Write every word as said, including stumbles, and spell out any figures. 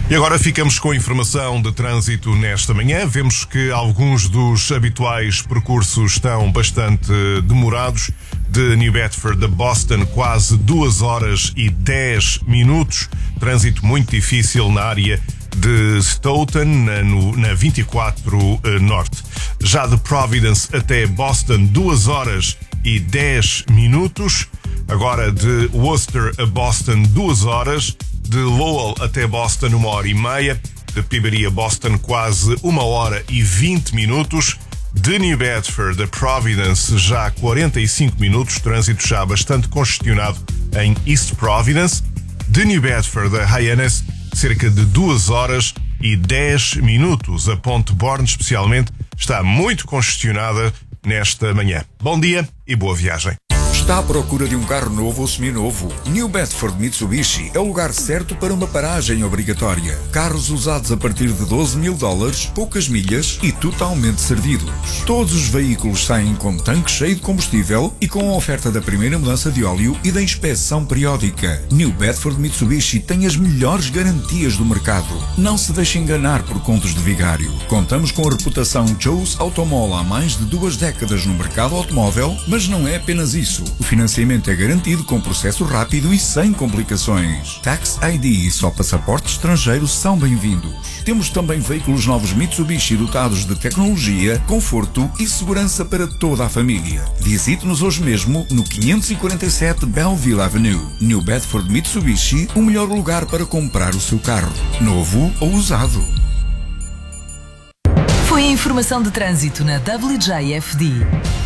E agora ficamos com a informação de trânsito nesta manhã. Vemos que alguns dos habituais percursos estão bastante demorados. De New Bedford a Boston, quase duas horas e dez minutos. Trânsito muito difícil na área de Stoughton, na, no, na vinte e quatro uh, Norte. Já de Providence até Boston, duas horas e dez minutos. Agora de Worcester a Boston, duas horas. De Lowell até Boston, uma hora e meia. De Peabody a Boston, quase uma hora e vinte minutos. De New Bedford a Providence, já quarenta e cinco minutos. Trânsito já bastante congestionado em East Providence. De New Bedford a Hyannis, cerca de duas horas e dez minutos. A Ponte Born, especialmente, está muito congestionada nesta manhã. Bom dia e boa viagem. Está à procura de um carro novo ou seminovo? New Bedford Mitsubishi é o lugar certo para uma paragem obrigatória. Carros usados a partir de doze mil dólares, poucas milhas e totalmente servidos. Todos os veículos saem com tanque cheio de combustível e com a oferta da primeira mudança de óleo e da inspeção periódica. New Bedford Mitsubishi tem as melhores garantias do mercado. Não se deixe enganar por contos de vigário. Contamos com a reputação Joe's Automall há mais de duas décadas no mercado automóvel, mas não é apenas isso. O financiamento é garantido com processo rápido e sem complicações. Tax I D e só passaporte estrangeiro são bem-vindos. Temos também veículos novos Mitsubishi dotados de tecnologia, conforto e segurança para toda a família. Visite-nos hoje mesmo no quinhentos e quarenta e sete Belleville Avenue. New Bedford Mitsubishi, o melhor lugar para comprar o seu carro, novo ou usado. Foi a informação de trânsito na W J F D.